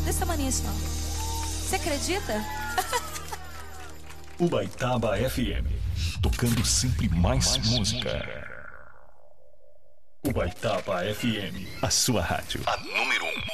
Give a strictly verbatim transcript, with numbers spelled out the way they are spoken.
Desse tamanho assim, ó. Você acredita? Ubaitaba F M, tocando sempre mais, mais música. Ubaitaba F M, a sua rádio. A número um.